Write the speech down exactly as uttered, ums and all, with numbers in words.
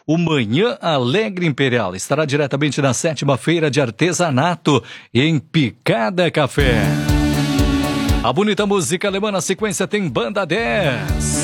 o Manhã Alegre Imperial. Estará diretamente na sétima Feira de Artesanato, em Picada Café. A bonita música alemã na sequência tem Banda dez.